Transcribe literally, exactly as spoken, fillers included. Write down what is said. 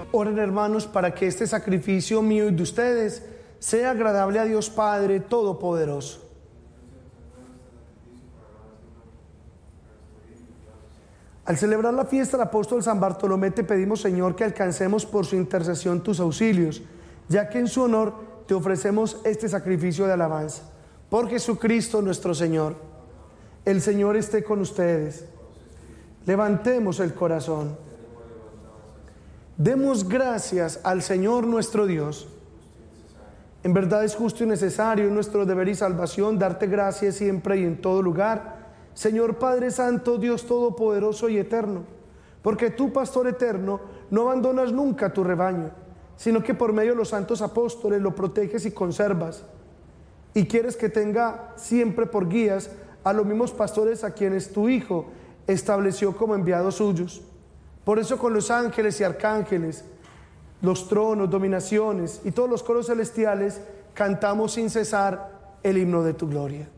Oren, hermanos, para que este sacrificio mío y de ustedes sea agradable a Dios Padre Todopoderoso. Al celebrar la fiesta del apóstol San Bartolomé, te pedimos, Señor, que alcancemos por su intercesión tus auxilios, ya que en su honor te ofrecemos este sacrificio de alabanza. Por Jesucristo nuestro Señor. El Señor esté con ustedes. Levantemos el corazón. Demos gracias al Señor nuestro Dios. En verdad es justo y necesario, nuestro deber y salvación, darte gracias siempre y en todo lugar, Señor Padre Santo, Dios Todopoderoso y Eterno, porque tú, Pastor eterno, no abandonas nunca tu rebaño, sino que por medio de los santos apóstoles lo proteges y conservas, y quieres que tenga siempre por guías a los mismos pastores a quienes tu Hijo estableció como enviados suyos. Por eso con los ángeles y arcángeles, los tronos, dominaciones y todos los coros celestiales cantamos sin cesar el himno de tu gloria.